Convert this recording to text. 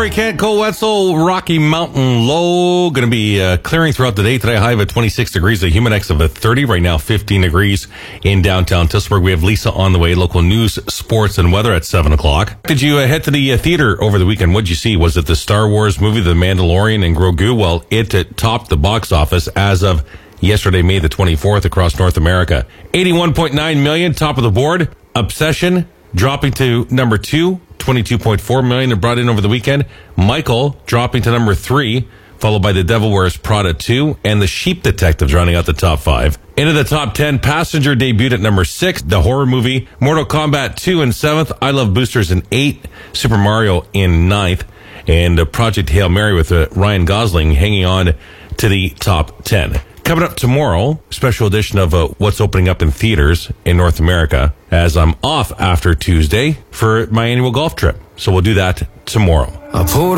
Corey Kent, Cole Wetzel, Rocky Mountain Low. Going to be clearing throughout the day today. High of 26 degrees, a Humidex of 30. Right now, 15 degrees in downtown Tillsonburg. We have Lisa on the way. Local news, sports, and weather at 7 o'clock. Did you head to the theater over the weekend? What'd you see? Was it the Star Wars movie, The Mandalorian and Grogu? Well, it topped the box office as of yesterday, May the 24th, across North America. 81.9 million, top of the board. Obsession dropping to number 2. 22.4 million are brought in over the weekend. Michael dropping to number 3, followed by The Devil Wears Prada 2, and The Sheep Detectives rounding out the top 5. Into the top 10, Passenger debuted at number 6, the horror movie. Mortal Kombat 2 in 7th, I Love Boosters in 8th, Super Mario in 9th, and Project Hail Mary with Ryan Gosling hanging on to the top 10. Coming up tomorrow, special edition of what's opening up in theaters in North America, as I'm off after Tuesday for my annual golf trip. So we'll do that tomorrow.